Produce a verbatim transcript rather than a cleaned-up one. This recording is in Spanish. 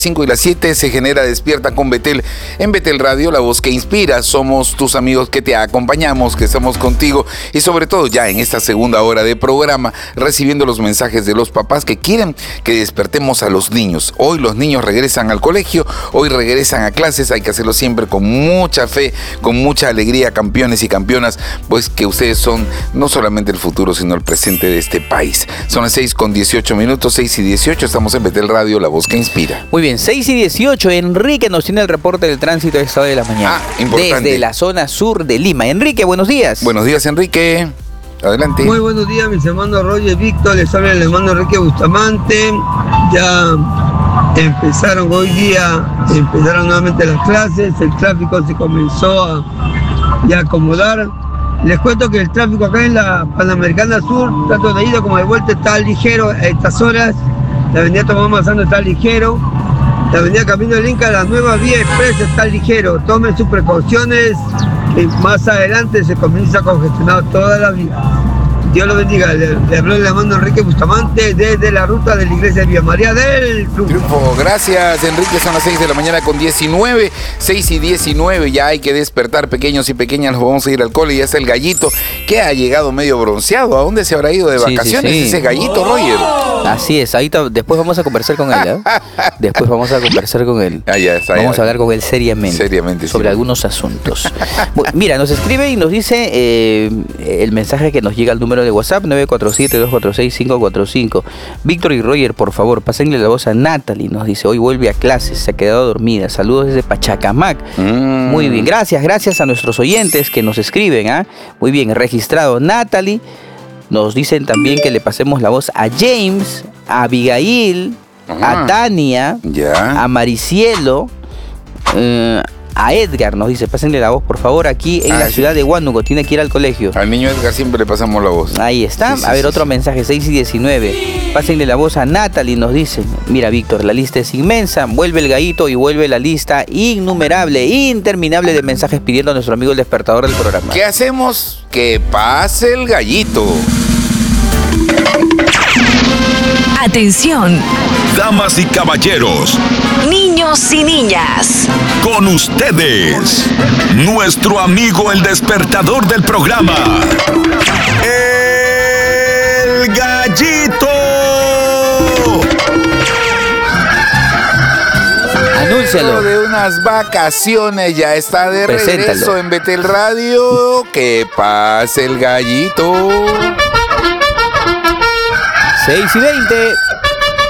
cinco y las siete se genera Despierta con Betel en Betel Radio, la voz que inspira. Somos tus amigos que te acompañamos, que estamos contigo y sobre todo ya en esta segunda hora de programa recibiendo los mensajes de los papás que quieren que despertemos a los niños. Hoy los niños regresan al colegio, hoy regresan a clases, hay que hacerlo siempre con mucha fe, con mucha alegría, campeones y campeonas, pues que ustedes son no solamente el futuro sino el presente de este país. Son las seis con dieciocho minutos, seis y dieciocho, estamos en Betel Radio, la voz que inspira. Muy bien. seis y dieciocho, Enrique nos tiene el reporte del tránsito de esta hora de la mañana. Ah, importante. Desde la zona sur de Lima. Enrique, buenos días. Buenos días, Enrique. Adelante. Muy buenos días, mis hermanos Roger y Víctor. Les habla el hermano Enrique Bustamante. Ya empezaron hoy día, empezaron nuevamente las clases. El tráfico se comenzó a ya acomodar. Les cuento que el tráfico acá en la Panamericana Sur, tanto de ida como de vuelta, está ligero a estas horas. La avenida Tomás Manzano está ligero. La avenida Camino del Inca, la nueva vía expresa está ligero. Tomen sus precauciones y más adelante se comienza a congestionar toda la vía. Dios lo bendiga. Le, le habló el hermano Enrique Bustamante desde la ruta de la iglesia de Villa María del Triunfo. Triunfo. Gracias, Enrique. Son las seis de la mañana con diecinueve. seis y diecinueve. Ya hay que despertar, pequeños y pequeñas. Nos vamos a ir al cole. Ya está el gallito que ha llegado medio bronceado. ¿A dónde se habrá ido de vacaciones? Sí, sí, sí. Ese gallito, Roger. Así es. Ahorita, después vamos a conversar con él. ¿eh? Después vamos a conversar con él. Ah, ya está, vamos ya. a hablar con él seriamente. Seriamente. Sobre sí. algunos asuntos. Mira, nos escribe y nos dice eh, el mensaje que nos llega al número de WhatsApp nueve cuatro siete, dos cuatro seis, cinco cuatro cinco. Víctor y Roger, por favor, pásenle la voz a Natalie. Nos dice, hoy vuelve a clases, se ha quedado dormida. Saludos desde Pachacamac. Mm. Muy bien, gracias, gracias a nuestros oyentes que nos escriben. ¿eh? Muy bien, registrado Natalie. Nos dicen también que le pasemos la voz a James, a Abigail, Ajá. a Tania, ya. a Maricielo, eh, a Edgar. Nos dice, pásenle la voz por favor aquí en ah, la sí. ciudad de Huánuco, tiene que ir al colegio. Al niño Edgar siempre le pasamos la voz. Ahí está, sí, sí, a ver sí, otro sí. mensaje, seis y diecinueve. Pásenle la voz a Natalie, nos dicen, mira Víctor, la lista es inmensa, vuelve el gallito y vuelve la lista innumerable, interminable de mensajes pidiendo a nuestro amigo el despertador del programa. ¿Qué hacemos? Que pase el gallito. Atención, damas y caballeros, niños y niñas, con ustedes, nuestro amigo el despertador del programa, el gallito. Anúncialo. De unas vacaciones ya está de Preséntalo. regreso en Betel Radio. Que pase el gallito. seis y veinte.